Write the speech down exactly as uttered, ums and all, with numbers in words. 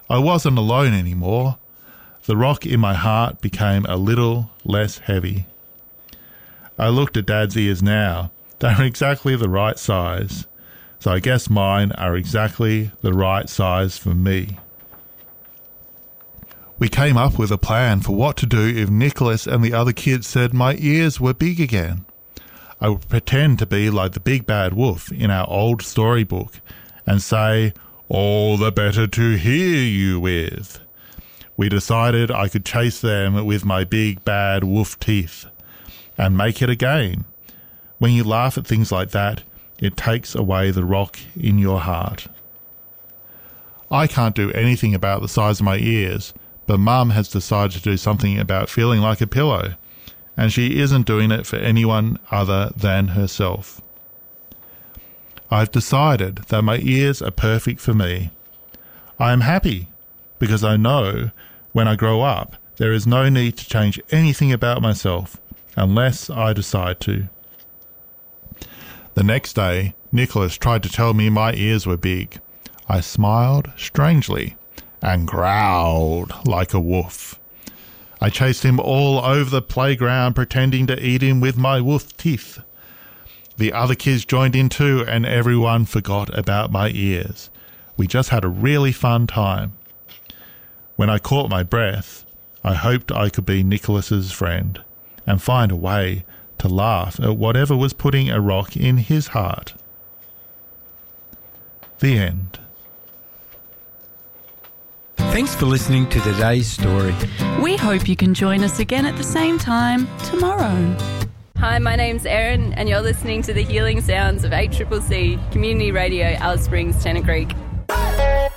I wasn't alone anymore. The rock in my heart became a little less heavy. I looked at Dad's ears now. They're exactly the right size. So I guess mine are exactly the right size for me. We came up with a plan for what to do if Nicholas and the other kids said my ears were big again. I would pretend to be like the big bad wolf in our old storybook and say, "All the better to hear you with." We decided I could chase them with my big bad wolf teeth and make it a game. When you laugh at things like that, it takes away the rock in your heart. I can't do anything about the size of my ears, but Mum has decided to do something about feeling like a pillow, and she isn't doing it for anyone other than herself. I've decided that my ears are perfect for me. I am happy because I know when I grow up there is no need to change anything about myself unless I decide to. The next day, Nicholas tried to tell me my ears were big. I smiled strangely and growled like a wolf. I chased him all over the playground pretending to eat him with my wolf teeth. The other kids joined in too, and everyone forgot about my ears. We just had a really fun time. When I caught my breath, I hoped I could be Nicholas's friend and find a way to laugh at whatever was putting a rock in his heart. The end. Thanks for listening to today's story. We hope you can join us again at the same time tomorrow. Hi, my name's Erin, and you're listening to the healing sounds of eight C C C Community Radio, Alice Springs, Tennant Creek.